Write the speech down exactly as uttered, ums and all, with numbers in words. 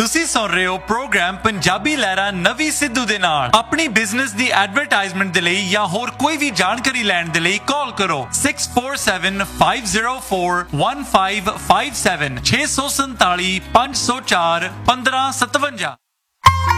ਤੁਸੀਂ ਸੁਣ ਰਹੇ ਹੋ ਪ੍ਰੋਗਰਾਮ ਪੰਜਾਬੀ ਲਹਿਰਾ ਨਵੀ ਸਿੱਧੂ ਦੇ ਨਾਲ। ਆਪਣੀ ਬਿਜ਼ਨਸ ਦੀ ਐਡਵਰਟਾਈਜ਼ਮੈਂਟ ਦੇ ਲਈ ਜਾਂ ਹੋਰ ਕੋਈ ਵੀ ਜਾਣਕਾਰੀ ਲੈਣ ਦੇ ਲਈ ਕਾਲ ਕਰੋ six four seven five zero four one five five seven ਛੇ ਸੌ ਸੰਤਾਲੀ ਪੰਜ ਸੌ ਚਾਰ ਪੰਦਰਾਂ ਸਤਵੰਜਾ।